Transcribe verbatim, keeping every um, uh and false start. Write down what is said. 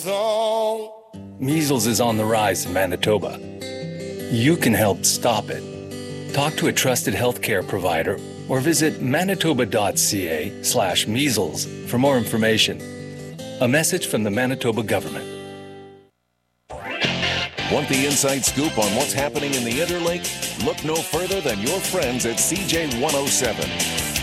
song. Measles is on the rise in Manitoba. You can help stop it. Talk to a trusted healthcare provider or visit manitoba.ca slash measles for more information. A message from the Manitoba government. Want the inside scoop on what's happening in the Interlake? Look no further than your friends at C J one oh seven.